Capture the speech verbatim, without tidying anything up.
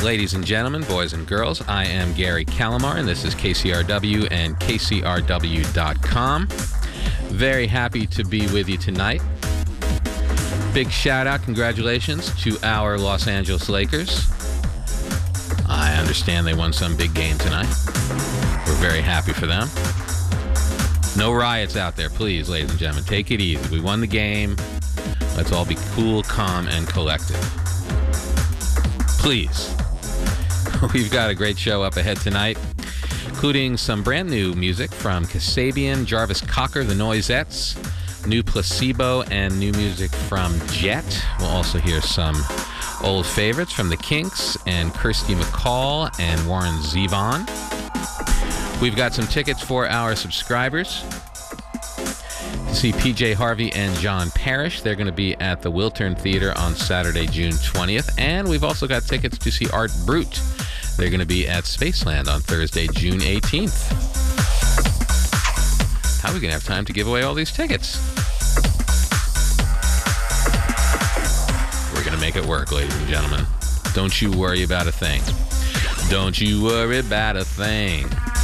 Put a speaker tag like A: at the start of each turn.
A: Ladies and gentlemen, boys and girls, I am Gary Calamar, and this is K C R W and K C R W dot com. Very happy to be with you tonight. Big shout out, congratulations to our Los Angeles Lakers. I understand they won some big game tonight. We're very happy for them. No riots out there, please, ladies and gentlemen. Take it easy. We won the game. Let's all be cool, calm, and collected. Please. We've got a great show up ahead tonight, including some brand new music from Kasabian, Jarvis Cocker, the Noisettes, new Placebo, and new music from Jet. We'll also hear some old favorites from the Kinks and Kirsty MacColl and Warren Zevon. We've got some tickets for our subscribers to see P J Harvey and John Parrish. They're going to be at the Wiltern Theater on Saturday, June twentieth. And we've also got tickets to see Art Brut. They're going to be at Spaceland on Thursday, June eighteenth. How are we going to have time to give away all these tickets? We're going to make it work, ladies and gentlemen. Don't you worry about a thing. Don't you worry about a thing.